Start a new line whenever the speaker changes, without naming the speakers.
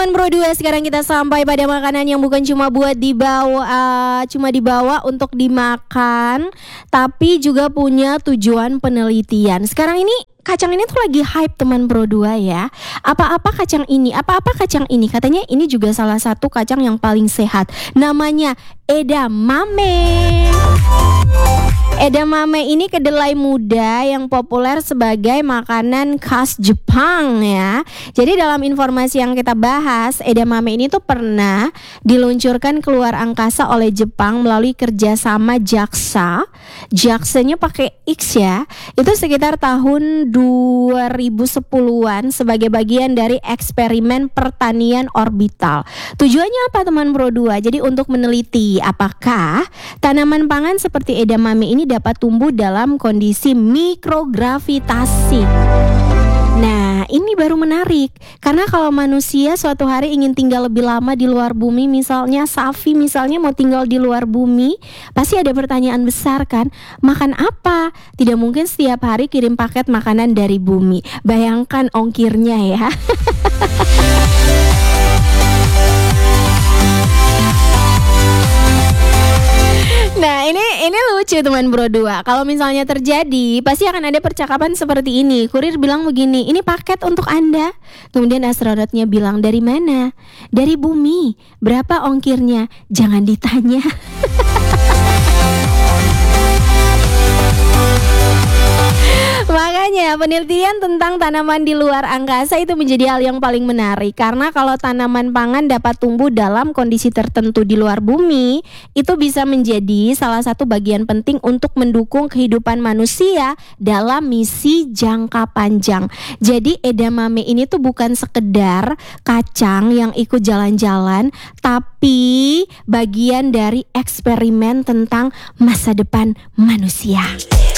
teman Bro 2, sekarang kita sampai pada makanan yang bukan cuma buat dibawa untuk dimakan, tapi juga punya tujuan penelitian. Sekarang ini kacang ini tuh lagi hype teman Bro 2 ya. Apa-apa kacang ini? Katanya ini juga salah satu kacang yang paling sehat. Namanya edamame. Edamame ini kedelai muda yang populer sebagai makanan khas Jepang ya. Jadi dalam informasi yang kita bahas, edamame ini tuh pernah diluncurkan keluar angkasa oleh Jepang melalui kerjasama JAXA. JAXA-nya pakai X ya. Itu sekitar tahun 2010-an sebagai bagian dari eksperimen pertanian orbital. Tujuannya apa teman Bro 2? Jadi untuk meneliti apakah tanaman pangan seperti edamame ini dapat tumbuh dalam kondisi mikrogravitasi. Nah, ini baru menarik karena kalau manusia suatu hari ingin tinggal lebih lama di luar bumi, misalnya Safi mau tinggal di luar bumi, pasti ada pertanyaan besar kan, makan apa? Tidak mungkin setiap hari kirim paket makanan dari bumi. Bayangkan ongkirnya ya. Nah ini lucu teman Bro 2. Kalau misalnya terjadi, pasti akan ada percakapan seperti ini. Kurir bilang begini, ini paket untuk Anda. Kemudian astronotnya bilang, dari mana? Dari bumi. Berapa ongkirnya? Jangan ditanya. Makanya penelitian tentang tanaman di luar angkasa itu menjadi hal yang paling menarik. Karena kalau tanaman pangan dapat tumbuh dalam kondisi tertentu di luar bumi, itu bisa menjadi salah satu bagian penting untuk mendukung kehidupan manusia dalam misi jangka panjang. Jadi edamame ini tuh bukan sekedar kacang yang ikut jalan-jalan, tapi bagian dari eksperimen tentang masa depan manusia.